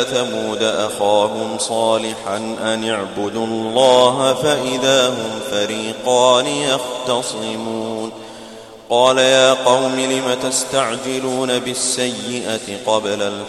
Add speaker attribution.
Speaker 1: ثمود أخاهم صالحا أن اعبدوا الله فإذا هم فريقان يختصمون قال يا قوم لم تستعجلون بالسيئة قبل